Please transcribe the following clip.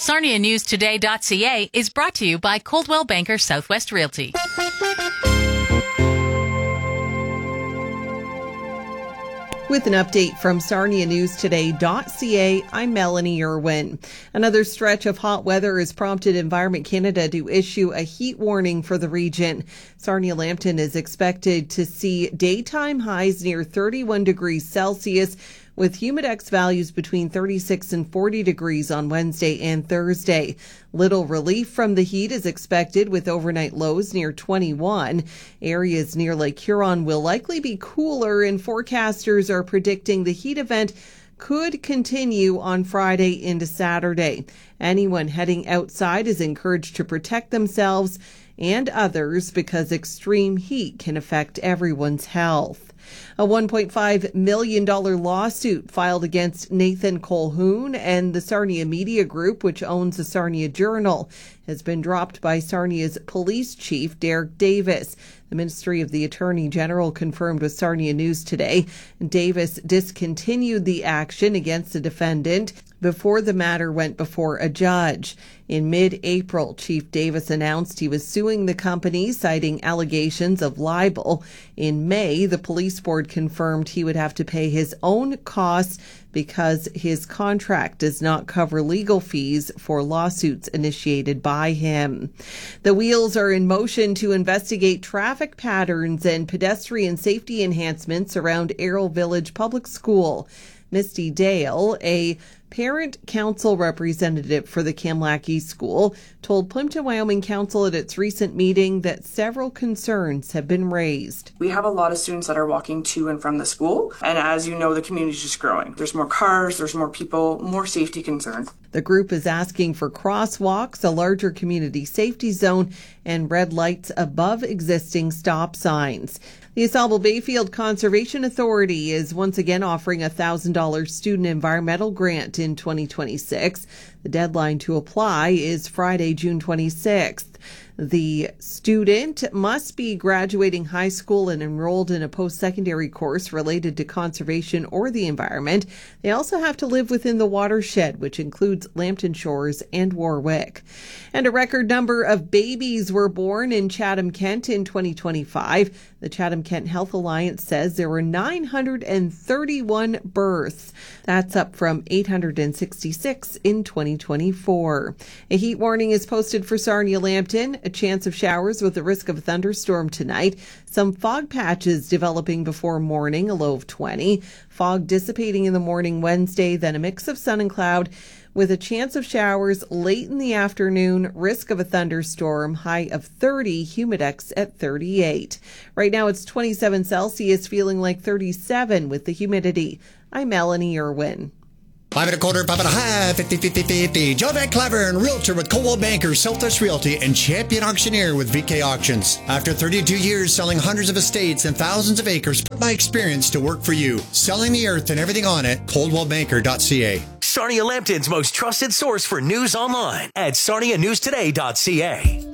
SarniaNewsToday.ca is brought to you by Coldwell Banker Southwest Realty. With an update from SarniaNewsToday.ca, I'm Melanie Irwin. Another stretch of hot weather has prompted Environment Canada to issue a heat warning for the region. Sarnia-Lambton is expected to see daytime highs near 31 degrees Celsius, with humidex values between 36 and 40 degrees on Wednesday and Thursday. Little relief from the heat is expected, with overnight lows near 21. Areas near Lake Huron will likely be cooler, and forecasters are predicting the heat event could continue on Friday into Saturday. Anyone heading outside is encouraged to protect themselves and others because extreme heat can affect everyone's health. A $1.5 million lawsuit filed against Nathan Colquhoun and the Sarnia Media Group, which owns the Sarnia Journal, has been dropped by Sarnia's police chief, Derek Davis. The Ministry of the Attorney General confirmed with Sarnia News today. Davis discontinued the action against the defendant before the matter went before a judge. In mid-April, Chief Davis announced he was suing the company, citing allegations of libel. In May, the police board confirmed he would have to pay his own costs because his contract does not cover legal fees for lawsuits initiated by him. The wheels are in motion to investigate traffic patterns and pedestrian safety enhancements around Errol Village Public School. Misty Dale, a parent council representative for the Kamlaki School, told Plimpton Wyoming Council at its recent meeting that several concerns have been raised. We have a lot of students that are walking to and from the school, and as you know, the community is just growing. There's more cars, there's more people, more safety concerns. The group is asking for crosswalks, a larger community safety zone, and red lights above existing stop signs. The AuSable Bayfield Conservation Authority is once again offering a $1,000 student environmental grant in 2026. The deadline to apply is Friday, June 26th. The student must be graduating high school and enrolled in a post-secondary course related to conservation or the environment. They also have to live within the watershed, which includes Lambton Shores and Warwick. And a record number of babies were born in Chatham-Kent in 2025. The Chatham-Kent Health Alliance says there were 931 births. That's up from 866 in 2024. A heat warning is posted for Sarnia-Lambton. A chance of showers with a risk of a thunderstorm tonight. Some fog patches developing before morning, a low of 20. Fog dissipating in the morning Wednesday, then a mix of sun and cloud with a chance of showers late in the afternoon, risk of a thunderstorm, high of 30, humidex at 38. Right now it's 27 Celsius, feeling like 37 with the humidity. I'm Melanie Irwin. 5 1/4, 5 1/2, 50. Joe Van Claveren, realtor with Coldwell Banker Southwest Realty and champion auctioneer with VK Auctions. After 32 years selling hundreds of estates and thousands of acres, put my experience to work for you. Selling the earth and everything on it, coldwellbanker.ca. Sarnia-Lambton's most trusted source for news online at SarniaNewsToday.ca.